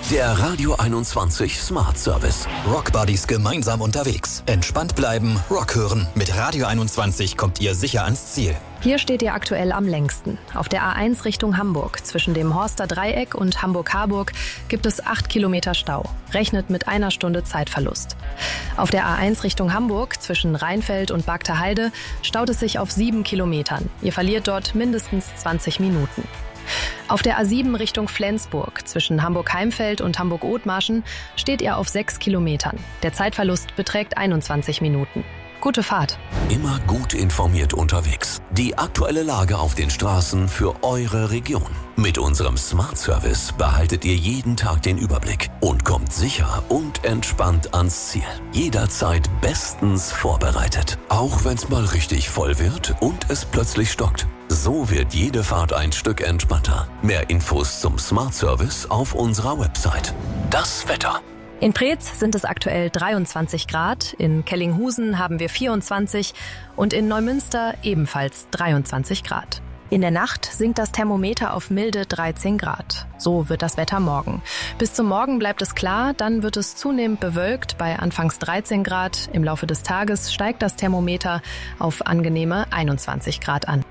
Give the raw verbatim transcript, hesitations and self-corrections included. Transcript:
Der Radio einundzwanzig Smart Service. Rockbuddies gemeinsam unterwegs. Entspannt bleiben, Rock hören. Mit Radio einundzwanzig kommt ihr sicher ans Ziel. Hier steht ihr aktuell am längsten. Auf der A eins Richtung Hamburg, zwischen dem Horster Dreieck und Hamburg-Harburg, gibt es acht Kilometer Stau. Rechnet mit einer Stunde Zeitverlust. Auf der A eins Richtung Hamburg, zwischen Rheinfeld und Bagter Heide, staut es sich auf sieben Kilometern. Ihr verliert dort mindestens zwanzig Minuten. Auf der A sieben Richtung Flensburg, zwischen Hamburg-Heimfeld und Hamburg-Othmarschen, steht ihr auf sechs Kilometern. Der Zeitverlust beträgt einundzwanzig Minuten. Gute Fahrt. Immer gut informiert unterwegs. Die aktuelle Lage auf den Straßen für eure Region. Mit unserem Smart Service behaltet ihr jeden Tag den Überblick und kommt sicher und entspannt ans Ziel. Jederzeit bestens vorbereitet. Auch wenn es mal richtig voll wird und es plötzlich stockt. So wird jede Fahrt ein Stück entspannter. Mehr Infos zum Smart Service auf unserer Website. Das Wetter. In Preetz sind es aktuell dreiundzwanzig Grad, in Kellinghusen haben wir vierundzwanzig und in Neumünster ebenfalls dreiundzwanzig Grad. In der Nacht sinkt das Thermometer auf milde dreizehn Grad. So wird das Wetter morgen. Bis zum Morgen bleibt es klar, dann wird es zunehmend bewölkt bei anfangs dreizehn Grad. Im Laufe des Tages steigt das Thermometer auf angenehme einundzwanzig Grad an.